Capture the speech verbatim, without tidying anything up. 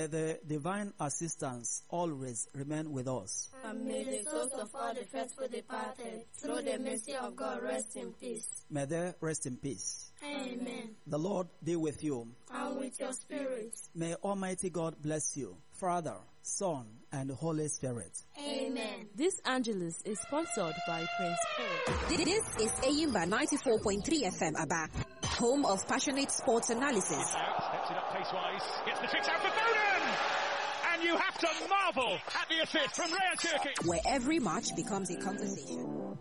The divine assistance always remain with us. And may the souls of all the faithful departed, through the mercy of God, rest in peace. May they rest in peace. Amen. The Lord be with you. And with your spirit. May Almighty God bless you, Father, Son, and Holy Spirit. Amen. This Angelus is sponsored by Prince Paul. This is Ayimba ninety-four point three F M Aba, home of passionate sports analysis. Steps it up pace-wise, gets the fix out for Foden! And you have to marvel at the assist from Ryan Turki. Where every match becomes a conversation.